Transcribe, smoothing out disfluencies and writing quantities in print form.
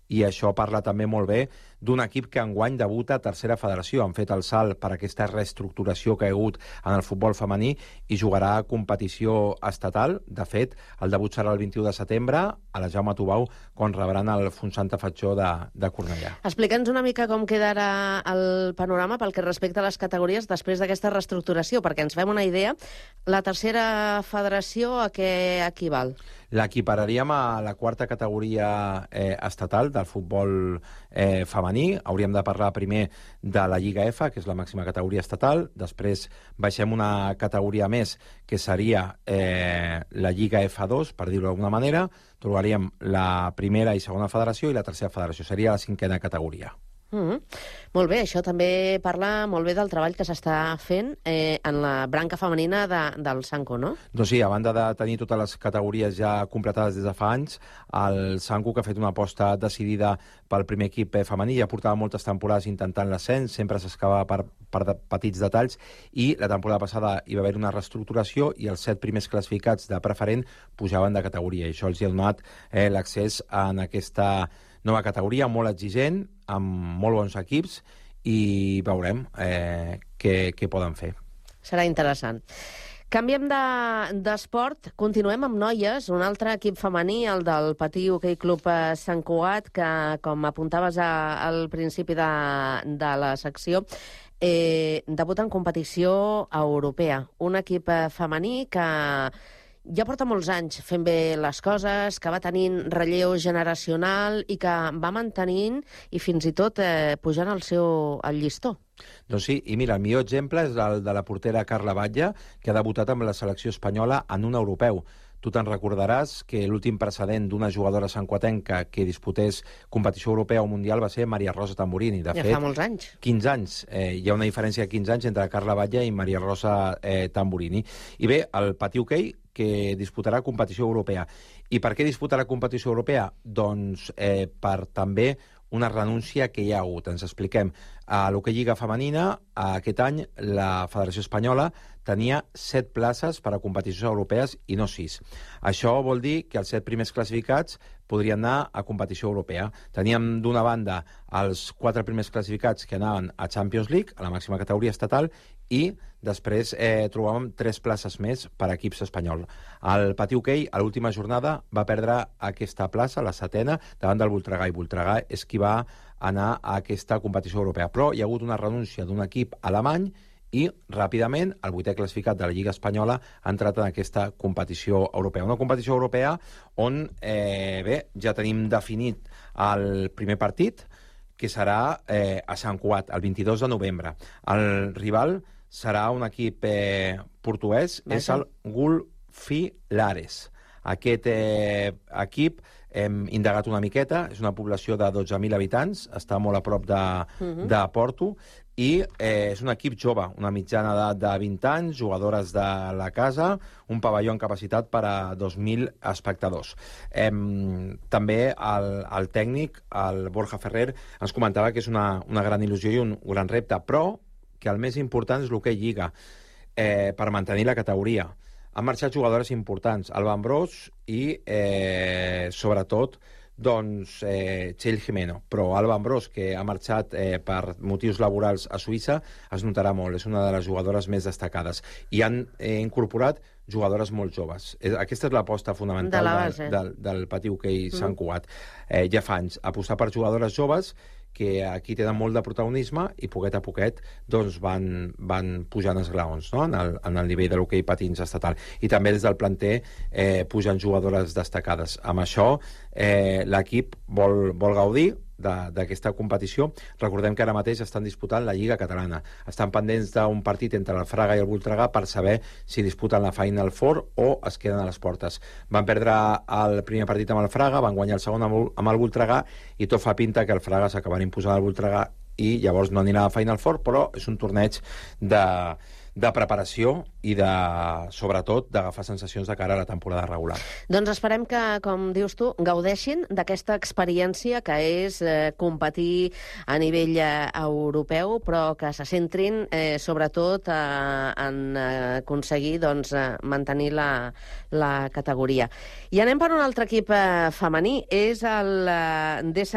i això parla també molt bé d'un equip que enguany debuta a tercera federació. Han fet el salt per aquesta reestructuració que hi ha hagut en el futbol femení i jugarà a competició estatal. De fet, el debut serà el 21 de setembre a la Jaume Tubau, quan rebran el Fontsanta Fatjó de Cornellà. Explica'ns una mica com quedarà el panorama pel que respecta a les categories després d'aquesta reestructuració, perquè ens fem una idea. La tercera federació a què equival? L'equipararíem a la quarta categoria estatal del futbol femení. Hauríem de parlar primer de la Lliga F, que és la màxima categoria estatal. Després baixem una categoria més, que seria la Lliga F2, per dir-ho d'alguna manera. Trobaríem la primera i segona federació i la tercera federació. Seria la cinquena categoria. Molt bé, això també parla molt bé del treball que s'està fent en la branca femenina del Sanco, no? Doncs sí, a banda de tenir totes les categories ja completades des de fa anys, el Sanco, que ha fet una aposta decidida pel primer equip femení, ja portava moltes temporades intentant l'ascens, sempre s'escava per petits detalls, i la temporada passada hi va haver una reestructuració i els 7 primers classificats de preferent pujaven de categoria, i això els ha donat l'accés en aquesta nova categoria, molt exigent, amb molt bons equips, i veurem què poden fer. Serà interessant. Canviem d'esport, continuem amb noies, un altre equip femení, el del Patí Hoquei Club Sant Cugat, que, com apuntaves al principi de la secció, debuta en competició europea. Un equip femení que ja porta molts anys fent bé les coses, que va tenint relleu generacional i que va mantenint i fins i tot pujant el llistó. Doncs sí, i mira, el millor exemple és el de la portera Carla Batlle, que ha debutat amb la selecció espanyola en un europeu. Tu te'n recordaràs que l'últim precedent d'una jugadora santcuatenca que disputés competició europea o mundial va ser Maria Rosa Tamburini. De fet, fa molts anys. 15 anys. Hi ha una diferència de 15 anys entre Carla Batlle i Maria Rosa Tamburini. I bé, el Patí Hoquei, que disputarà competició europea. I per què disputarà competició europea? Doncs per també una renúncia que hi ha hagut. Ens expliquem. A l'Hoquei Lliga Femenina, aquest any, la Federació Espanyola tenia 7 places per a competicions europees i no 6. Això vol dir que els 7 primers classificats podrien anar a competició europea. Teníem, d'una banda, els 4 primers classificats que anaven a Champions League, a la màxima categoria estatal, i després trobàvem 3 places més per a equips espanyol. El Patí Hoquei, a l'última jornada, va perdre aquesta plaça, la 7ª, davant del Voltregà, i Voltregà és qui va anar a aquesta competició europea. Però hi ha hagut una renúncia d'un equip alemany i, ràpidament, el 8è classificat de la Lliga Espanyola ha entrat en aquesta competició europea. Una competició europea on, ja tenim definit el primer partit, que serà a Sant Cugat, el 22 de novembre. El rival serà un equip portuguès, és el Gulfi-Lares. Aquest equip, hem indagat una miqueta, és una població de 12.000 habitants, està molt a prop de Porto, i és un equip jove, una mitjana edat de 20 anys, jugadores de la casa, un pavelló amb capacitat per a 2.000 espectadors. També el tècnic, el Borja Ferrer, ens comentava que és una gran il·lusió i un gran repte, però que el més important és l'Hoquei Lliga, per mantenir la categoria. Han marxat jugadores importants, Alba Ambrós i, sobretot, doncs, Txell Jimeno. Però Alba Ambrós, que ha marxat per motius laborals a Suïssa, es notarà molt, és una de les jugadores més destacades. I han incorporat jugadores molt joves. Aquesta és l'aposta fonamental del Patí Hoquei Sant Cugat. Ja fa anys, apostar per jugadores joves que aquí tenen molt de protagonisme i poquet a poquet doncs, van pujant esglaons, no? en el nivell de l'hoquei patins estatal. I també des del planter pugen jugadores destacades. Amb això l'equip vol gaudir d'aquesta competició. Recordem que ara mateix estan disputant la Lliga Catalana. Estan pendents d'un partit entre el Fraga i el Voltregà per saber si disputen la Final Four o es queden a les portes. Van perdre el primer partit amb el Fraga, van guanyar el segon amb el Voltregà i tot fa pinta que el Fraga s'acabarà imposant al Voltregà i llavors no anirà a la Final Four, però és un torneig de preparació i, sobretot, d'agafar sensacions de cara a la temporada regular. Doncs esperem que, com dius tu, gaudeixin d'aquesta experiència que és competir a nivell europeu, però que se centrin, sobretot, en aconseguir mantenir la categoria. I anem per un altre equip femení, és el DS